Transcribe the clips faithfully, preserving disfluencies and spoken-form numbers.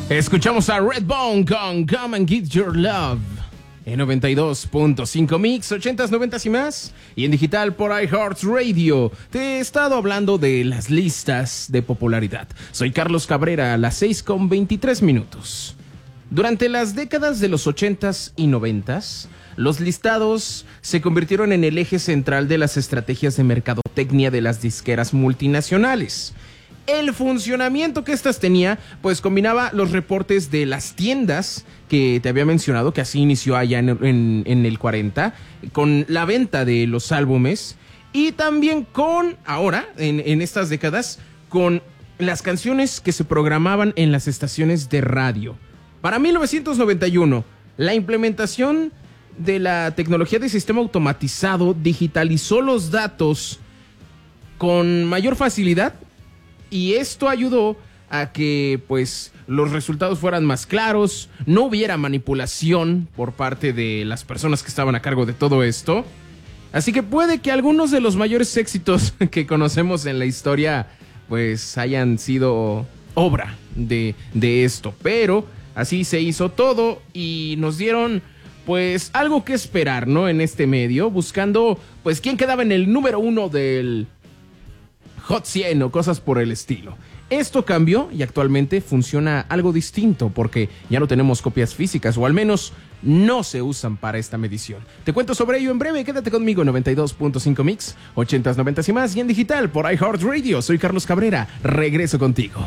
Escuchamos a Redbone con Come and Get Your Love en noventa y dos punto cinco Mix, ochentas, noventas y más, y en digital por iHeartRadio. Te he estado hablando de las listas de popularidad. Soy Carlos Cabrera, a las seis con veintitrés minutos. Durante las décadas de los ochentas y noventas, los listados se convirtieron en el eje central de las estrategias de mercadotecnia de las disqueras multinacionales. El funcionamiento que estas tenía, pues combinaba los reportes de las tiendas que te había mencionado, que así inició allá en, en, en el cuarenta, con la venta de los álbumes y también con, ahora, en, en estas décadas, con las canciones que se programaban en las estaciones de radio. Para mil novecientos noventa y uno, la implementación de la tecnología de sistema automatizado digitalizó los datos con mayor facilidad. Y esto ayudó a que, pues, los resultados fueran más claros, no hubiera manipulación por parte de las personas que estaban a cargo de todo esto. Así que puede que algunos de los mayores éxitos que conocemos en la historia, pues, hayan sido obra de, de esto. Pero así se hizo todo y nos dieron, pues, algo que esperar, ¿no? En este medio, buscando, pues, quién quedaba en el número uno del Hot cien o cosas por el estilo. Esto cambió y actualmente funciona algo distinto porque ya no tenemos copias físicas, o al menos no se usan para esta medición. Te cuento sobre ello en breve. Quédate conmigo en noventa y dos punto cinco Mix, ochentas, noventas y más, y en digital por iHeartRadio. Soy Carlos Cabrera. Regreso contigo.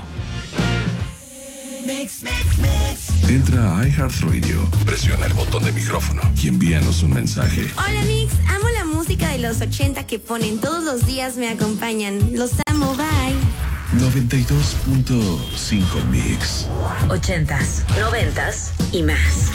Mix, mix, mix. Entra a iHeartRadio, presiona el botón de micrófono y envíanos un mensaje. Hola Mix, amo la música de los ochenta que ponen todos los días, me acompañan. Los amo, bye. noventa y dos punto cinco Mix. Ochentas, noventas y más.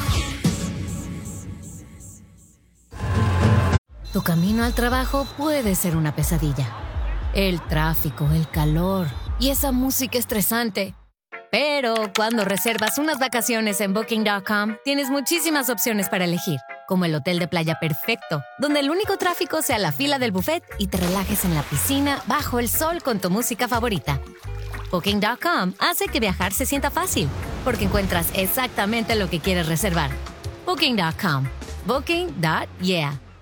Tu camino al trabajo puede ser una pesadilla. El tráfico, el calor y esa música estresante. Pero cuando reservas unas vacaciones en Booking punto com, tienes muchísimas opciones para elegir, como el hotel de playa perfecto, donde el único tráfico sea la fila del buffet y te relajes en la piscina bajo el sol con tu música favorita. Booking punto com hace que viajar se sienta fácil, porque encuentras exactamente lo que quieres reservar. Booking punto com. Booking punto yeah.